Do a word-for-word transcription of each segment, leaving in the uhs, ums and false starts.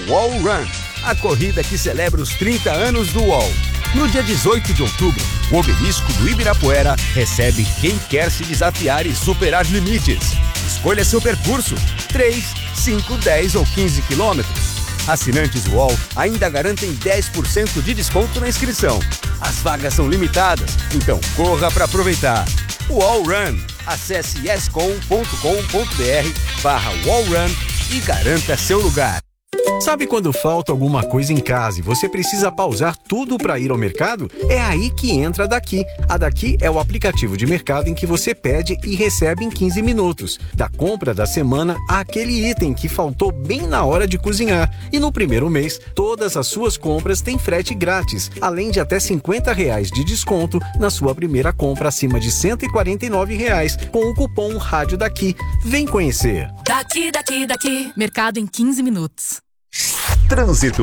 Wall Run, a corrida que celebra os trinta anos do U O L. No dia dezoito de outubro, o Obelisco do Ibirapuera recebe quem quer se desafiar e superar limites. Escolha seu percurso, três, cinco, dez ou quinze quilômetros. Assinantes U O L ainda garantem dez por cento de desconto na inscrição. As vagas são limitadas, então corra para aproveitar. U O L Run. Acesse yescom ponto com ponto br barra U O L Run e garanta seu lugar. Sabe quando falta alguma coisa em casa e você precisa pausar tudo para ir ao mercado? É aí que entra a Daqui. A Daqui é o aplicativo de mercado em que você pede e recebe em quinze minutos. Da compra da semana àquele item que faltou bem na hora de cozinhar. E no primeiro mês, todas as suas compras têm frete grátis, além de até cinquenta reais de desconto na sua primeira compra acima de cento e quarenta e nove reais com o cupom Rádio Daqui. Vem conhecer. Daqui, daqui, daqui. Mercado em quinze minutos. Trânsito.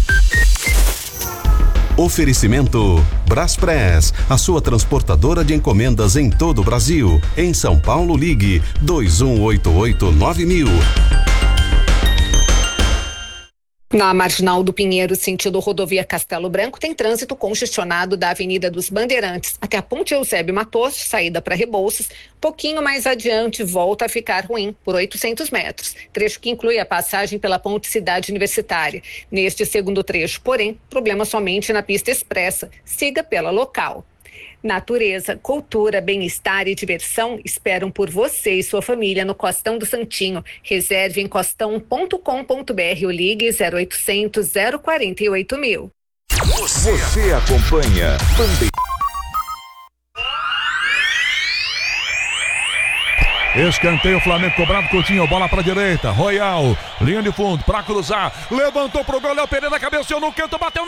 Oferecimento Braspress, a sua transportadora de encomendas em todo o Brasil. Em São Paulo, ligue dois um oito oito nove mil. Na Marginal do Pinheiro, sentido rodovia Castelo Branco, tem trânsito congestionado da Avenida dos Bandeirantes até a Ponte Eusébio Matoso, saída para Rebouças. Pouquinho mais adiante, volta a ficar ruim por oitocentos metros, trecho que inclui a passagem pela Ponte Cidade Universitária. Neste segundo trecho, porém, problema somente na pista expressa. Siga pela local. Natureza, cultura, bem-estar e diversão esperam por você e sua família no Costão do Santinho. Reserve em costão ponto com ponto br ou ligue zero oitocentos, zero quarenta e oito mil. Você, Você acompanha Bandeira. Escanteio, Flamengo cobrado, Coutinho, bola pra direita, Royal, linha de fundo, pra cruzar, levantou pro gol, Léo Pereira, cabeceou no canto, bateu na